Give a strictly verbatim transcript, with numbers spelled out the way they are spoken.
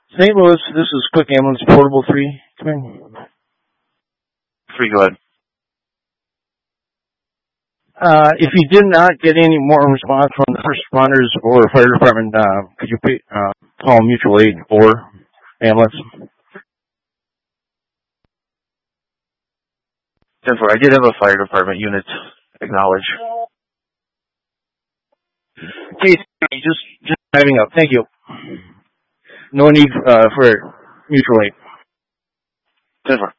Saint Louis, this is Quick Ambulance Portable three. Come in. three, go ahead. Uh, if you did not get any more response from the first responders or fire department, uh, could you pay, uh, call mutual aid or ambulance? ten four, I did have a fire department unit acknowledge. Okay, just, just driving up. Thank you. No need uh, for mutual aid. ten four.